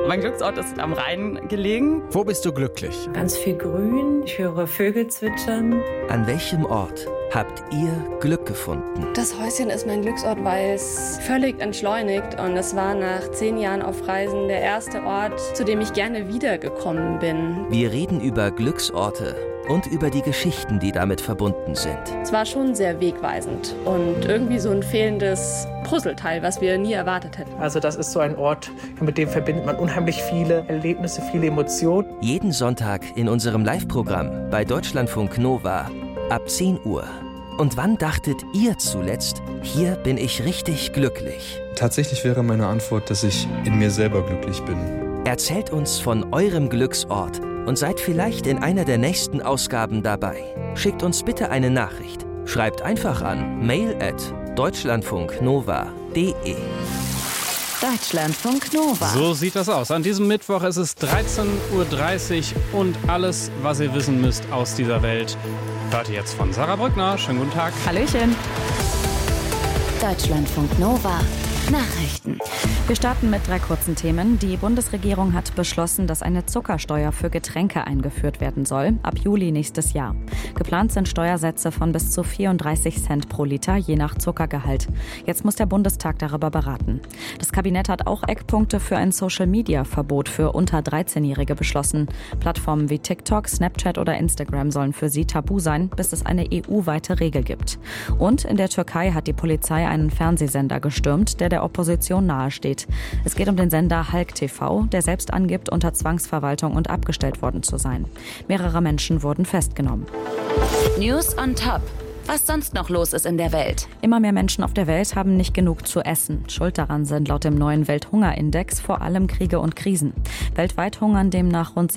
Mein Glücksort ist am Rhein gelegen. Wo bist du glücklich? Ganz viel Grün, ich höre Vögel zwitschern. An welchem Ort habt ihr Glück gefunden? Das Häuschen ist mein Glücksort, weil es völlig entschleunigt. Und es war nach 10 Jahren auf Reisen der erste Ort, zu dem ich gerne wiedergekommen bin. Wir reden über Glücksorte und über die Geschichten, die damit verbunden sind. Es war schon sehr wegweisend und irgendwie so ein fehlendes Puzzleteil, was wir nie erwartet hätten. Also das ist so ein Ort, mit dem verbindet man unheimlich viele Erlebnisse, viele Emotionen. Jeden Sonntag in unserem Live-Programm bei Deutschlandfunk Nova ab 10 Uhr. Und wann dachtet ihr zuletzt, hier bin ich richtig glücklich? Tatsächlich wäre meine Antwort, dass ich in mir selber glücklich bin. Erzählt uns von eurem Glücksort und seid vielleicht in einer der nächsten Ausgaben dabei. Schickt uns bitte eine Nachricht. Schreibt einfach an mail@deutschlandfunknova.de. Deutschlandfunk Nova. So sieht das aus. An diesem Mittwoch ist es 13.30 Uhr und alles, was ihr wissen müsst aus dieser Welt, hört ihr jetzt von Sarah Brückner. Schönen guten Tag. Hallöchen. Deutschlandfunk Nova. Nachrichten. Wir starten mit 3 kurzen Themen. Die Bundesregierung hat beschlossen, dass eine Zuckersteuer für Getränke eingeführt werden soll, ab Juli nächstes Jahr. Geplant sind Steuersätze von bis zu 34 Cent pro Liter, je nach Zuckergehalt. Jetzt muss der Bundestag darüber beraten. Das Kabinett hat auch Eckpunkte für ein Social-Media-Verbot für unter 13-Jährige beschlossen. Plattformen wie TikTok, Snapchat oder Instagram sollen für sie tabu sein, bis es eine EU-weite Regel gibt. Und in der Türkei hat die Polizei einen Fernsehsender gestürmt, der Opposition nahesteht. Es geht um den Sender Halk TV, der selbst angibt, unter Zwangsverwaltung und abgestellt worden zu sein. Mehrere Menschen wurden festgenommen. News on Top. Was sonst noch los ist in der Welt. Immer mehr Menschen auf der Welt haben nicht genug zu essen. Schuld daran sind laut dem neuen Welthungerindex vor allem Kriege und Krisen. Weltweit hungern demnach rund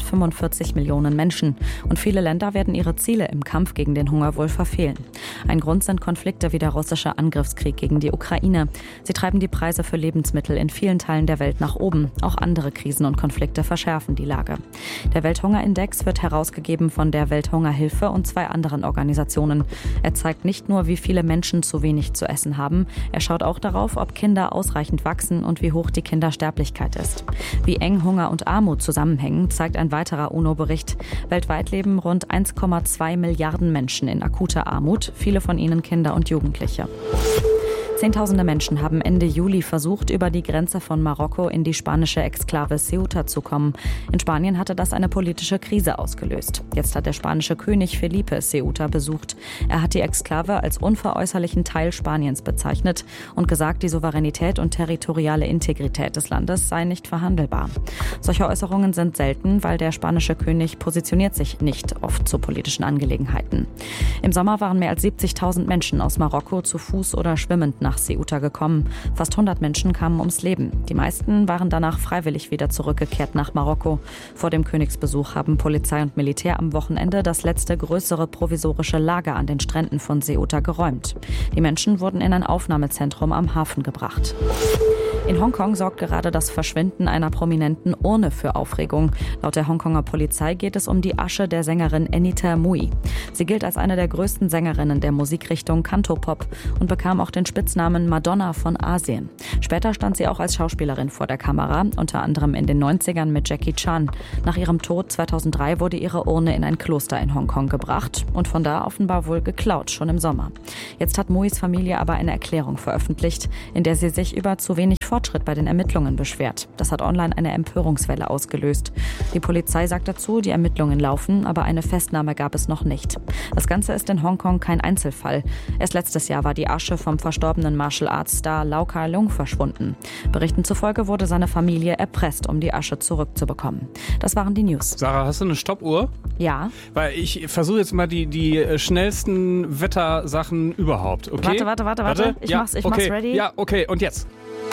645 Millionen Menschen. Und viele Länder werden ihre Ziele im Kampf gegen den Hunger wohl verfehlen. Ein Grund sind Konflikte wie der russische Angriffskrieg gegen die Ukraine. Sie treiben die Preise für Lebensmittel in vielen Teilen der Welt nach oben. Auch andere Krisen und Konflikte verschärfen die Lage. Der Welthungerindex wird herausgegeben von der Welthungerhilfe und 2 anderen Organisationen. Er zeigt nicht nur, wie viele Menschen zu wenig zu essen haben, er schaut auch darauf, ob Kinder ausreichend wachsen und wie hoch die Kindersterblichkeit ist. Wie eng Hunger und Armut zusammenhängen, zeigt ein weiterer UNO-Bericht. Weltweit leben rund 1,2 Milliarden Menschen in akuter Armut, viele von ihnen Kinder und Jugendliche. Zehntausende Menschen haben Ende Juli versucht, über die Grenze von Marokko in die spanische Exklave Ceuta zu kommen. In Spanien hatte das eine politische Krise ausgelöst. Jetzt hat der spanische König Felipe Ceuta besucht. Er hat die Exklave als unveräußerlichen Teil Spaniens bezeichnet und gesagt, die Souveränität und territoriale Integrität des Landes sei nicht verhandelbar. Solche Äußerungen sind selten, weil der spanische König positioniert sich nicht oft zu politischen Angelegenheiten. Im Sommer waren mehr als 70.000 Menschen aus Marokko zu Fuß oder schwimmend nach Ceuta gekommen. Fast 100 Menschen kamen ums Leben. Die meisten waren danach freiwillig wieder zurückgekehrt nach Marokko. Vor dem Königsbesuch haben Polizei und Militär am Wochenende das letzte größere provisorische Lager an den Stränden von Ceuta geräumt. Die Menschen wurden in ein Aufnahmezentrum am Hafen gebracht. In Hongkong sorgt gerade das Verschwinden einer prominenten Urne für Aufregung. Laut der Hongkonger Polizei geht es um die Asche der Sängerin Anita Mui. Sie gilt als eine der größten Sängerinnen der Musikrichtung Cantopop und bekam auch den Spitznamen Madonna von Asien. Später stand sie auch als Schauspielerin vor der Kamera, unter anderem in den 90ern mit Jackie Chan. Nach ihrem Tod 2003 wurde ihre Urne in ein Kloster in Hongkong gebracht und von da offenbar wohl geklaut, schon im Sommer. Jetzt hat Muis Familie aber eine Erklärung veröffentlicht, in der sie sich über zu wenig Fortschritt bei den Ermittlungen beschwert. Das hat online eine Empörungswelle ausgelöst. Die Polizei sagt dazu, die Ermittlungen laufen, aber eine Festnahme gab es noch nicht. Das Ganze ist in Hongkong kein Einzelfall. Erst letztes Jahr war die Asche vom verstorbenen Martial Arts Star Lau Kar-leung verschwunden. Berichten zufolge wurde seine Familie erpresst, um die Asche zurückzubekommen. Das waren die News. Sarah, hast du eine Stoppuhr? Ja. Weil ich versuche jetzt mal die schnellsten Wettersachen überhaupt, okay? Warte. Ich mach's ready. Ja, okay. Und jetzt?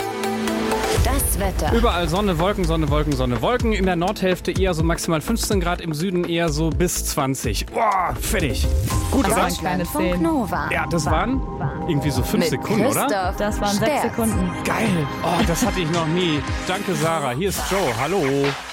Das Wetter. Überall Sonne, Wolken, Sonne, Wolken, Sonne, Wolken. In der Nordhälfte eher so maximal 15 Grad, im Süden eher so bis 20. Boah, fertig. Gut, Das oder? waren kleine 10. Ja, das waren irgendwie so 5 Sekunden, oder? Das waren 6 Sekunden. Geil. Oh, das hatte ich noch nie. Danke, Sarah. Hier ist Joe. Hallo.